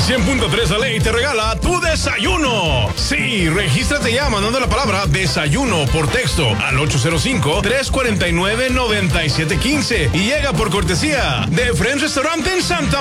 100.3 La Ley te regala tu desayuno. Sí, regístrate ya mandando la palabra desayuno por texto al 805-349-9715 y llega por cortesía de Friends Restaurant en Santa